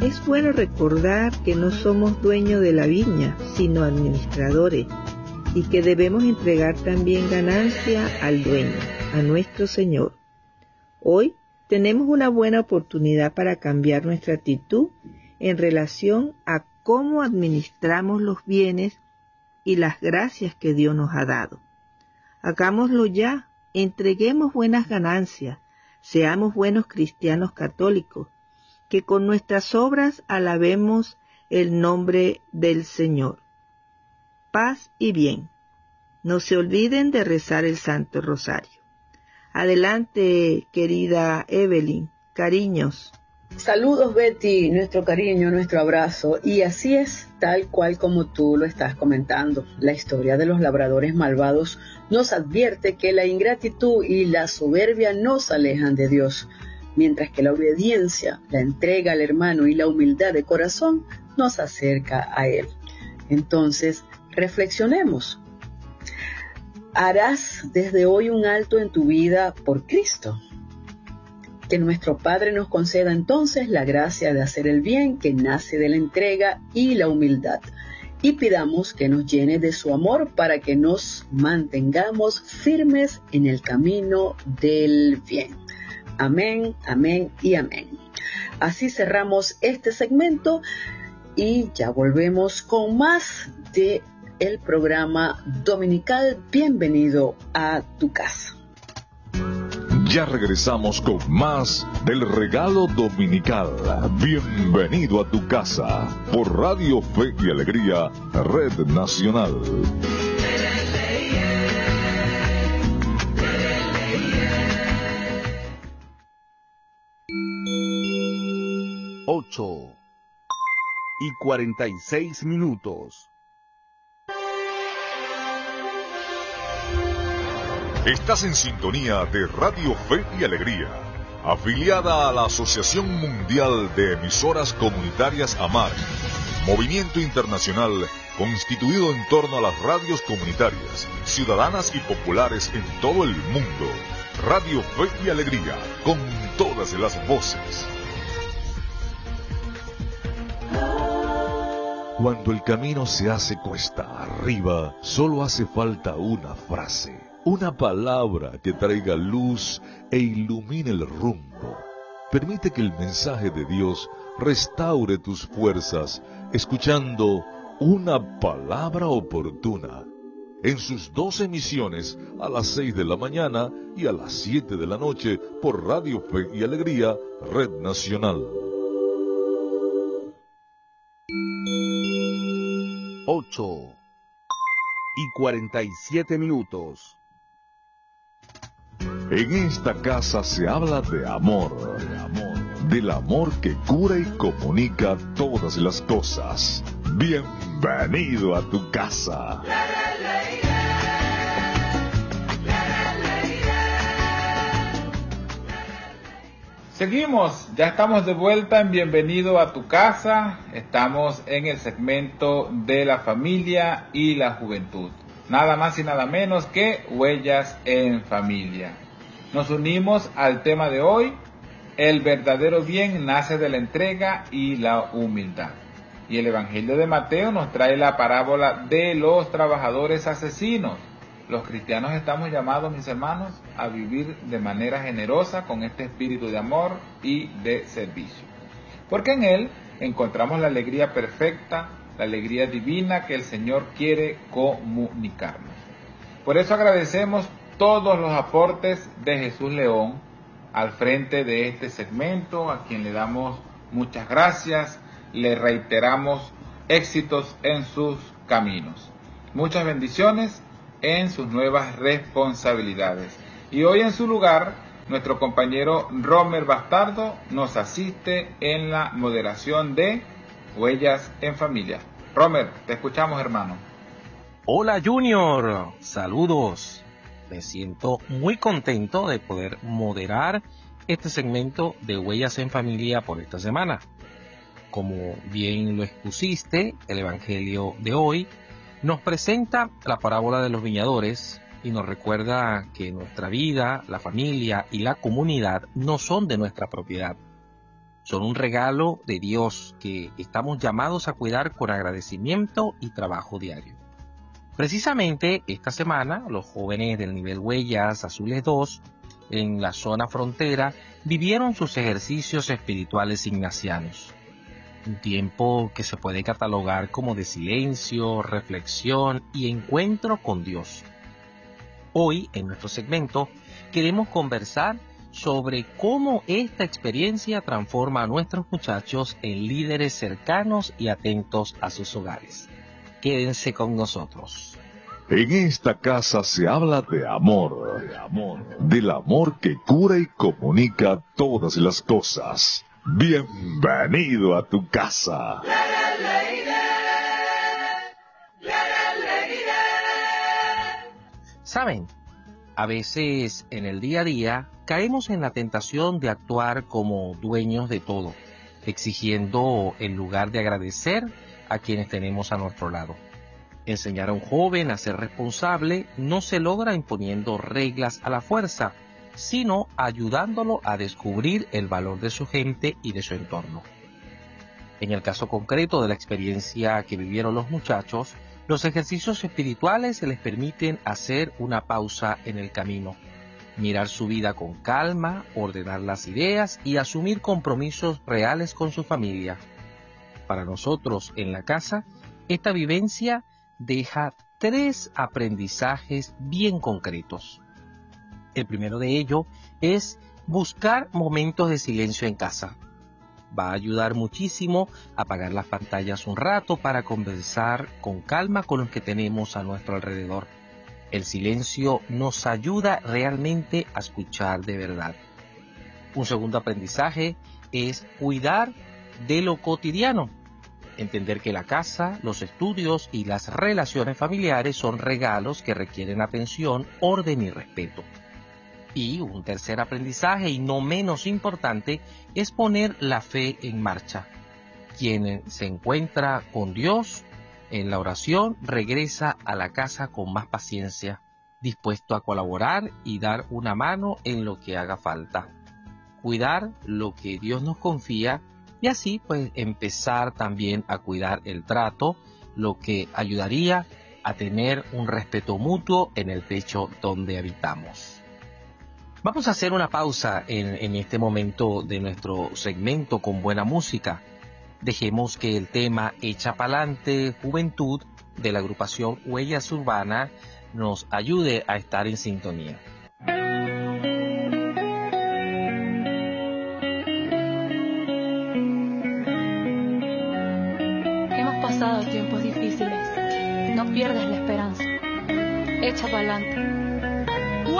Es bueno recordar que no somos dueños de la viña, sino administradores, y que debemos entregar también ganancia al dueño, a nuestro Señor. Hoy tenemos una buena oportunidad para cambiar nuestra actitud en relación a cómo administramos los bienes y las gracias que Dios nos ha dado. Hagámoslo ya, entreguemos buenas ganancias, seamos buenos cristianos católicos, que con nuestras obras alabemos el nombre del Señor. Paz y bien. No se olviden de rezar el Santo Rosario. Adelante, querida Evelyn. Cariños. Saludos, Betty, nuestro cariño, nuestro abrazo. Y así es, tal cual como tú lo estás comentando. La historia de los labradores malvados nos advierte que la ingratitud y la soberbia nos alejan de Dios, mientras que la obediencia, la entrega al hermano y la humildad de corazón nos acerca a Él. Entonces, reflexionemos. ¿Harás desde hoy un alto en tu vida por Cristo? Que nuestro Padre nos conceda entonces la gracia de hacer el bien que nace de la entrega y la humildad, y pidamos que nos llene de su amor para que nos mantengamos firmes en el camino del bien. Amén, amén y amén. Así cerramos este segmento y ya volvemos con más de el programa dominical. Bienvenido a tu casa. Ya regresamos con más del regalo dominical. Bienvenido a tu casa por Radio Fe y Alegría, Red Nacional. 8:46. Estás en sintonía de Radio Fe y Alegría, afiliada a la Asociación Mundial de Emisoras Comunitarias AMAR, movimiento internacional constituido en torno a las radios comunitarias, ciudadanas y populares en todo el mundo. Radio Fe y Alegría, con todas las voces. Cuando el camino se hace cuesta arriba, solo hace falta una frase, una palabra que traiga luz e ilumine el rumbo. Permite que el mensaje de Dios restaure tus fuerzas, escuchando una palabra oportuna. En sus 2 emisiones, a las 6 de la mañana y a las 7 de la noche, por Radio Fe y Alegría, Red Nacional. 8:47. En esta casa se habla de amor, del amor que cura y comunica todas las cosas. Bienvenido a tu casa. Seguimos, ya estamos de vuelta en Bienvenido a tu casa. Estamos en el segmento de la familia y la juventud. Nada más y nada menos que Huellas en Familia. Nos unimos al tema de hoy. El verdadero bien nace de la entrega y la humildad. Y el Evangelio de Mateo nos trae la parábola de los trabajadores asesinos. Los cristianos estamos llamados, mis hermanos, a vivir de manera generosa con este espíritu de amor y de servicio. Porque en él encontramos la alegría perfecta, la alegría divina que el Señor quiere comunicarnos. Por eso agradecemos todos los aportes de Jesús León al frente de este segmento, a quien le damos muchas gracias, le reiteramos éxitos en sus caminos. Muchas bendiciones en sus nuevas responsabilidades. Y hoy en su lugar, nuestro compañero Romer Bastardo nos asiste en la moderación de Huellas en Familia. Romer, te escuchamos, hermano. Hola Junior, saludos. Me siento muy contento de poder moderar este segmento de Huellas en Familia por esta semana. Como bien lo expusiste, el Evangelio de hoy nos presenta la parábola de los viñadores y nos recuerda que nuestra vida, la familia y la comunidad no son de nuestra propiedad. Son un regalo de Dios que estamos llamados a cuidar con agradecimiento y trabajo diario. Precisamente esta semana, los jóvenes del nivel Huellas Azules 2, en la zona frontera, vivieron sus ejercicios espirituales ignacianos. Un tiempo que se puede catalogar como de silencio, reflexión y encuentro con Dios. Hoy, en nuestro segmento, queremos conversar sobre cómo esta experiencia transforma a nuestros muchachos en líderes cercanos y atentos a sus hogares. Quédense con nosotros. En esta casa se habla de amor, del amor que cura y comunica todas las cosas. Bienvenido a tu casa. ¿Saben? A veces en el día a día caemos en la tentación de actuar como dueños de todo, exigiendo en lugar de agradecer a quienes tenemos a nuestro lado. Enseñar a un joven a ser responsable no se logra imponiendo reglas a la fuerza, sino ayudándolo a descubrir el valor de su gente y de su entorno. En el caso concreto de la experiencia que vivieron los muchachos, los ejercicios espirituales les permiten hacer una pausa en el camino, mirar su vida con calma, ordenar las ideas y asumir compromisos reales con su familia. Para nosotros en la casa, esta vivencia deja 3 aprendizajes bien concretos. El primero de ello es buscar momentos de silencio en casa. Va a ayudar muchísimo a apagar las pantallas un rato para conversar con calma con los que tenemos a nuestro alrededor. El silencio nos ayuda realmente a escuchar de verdad. Un segundo aprendizaje es cuidar de lo cotidiano. Entender que la casa, los estudios y las relaciones familiares son regalos que requieren atención, orden y respeto. Y un tercer aprendizaje, y no menos importante, es poner la fe en marcha. Quien se encuentra con Dios en la oración regresa a la casa con más paciencia, dispuesto a colaborar y dar una mano en lo que haga falta. Cuidar lo que Dios nos confía y así pues empezar también a cuidar el trato, lo que ayudaría a tener un respeto mutuo en el techo donde habitamos. Vamos a hacer una pausa en este momento de nuestro segmento con buena música. Dejemos que el tema Echa Pa'lante Juventud de la agrupación Huellas Urbanas nos ayude a estar en sintonía. Hemos pasado tiempos difíciles. No pierdas la esperanza. Echa pa'lante.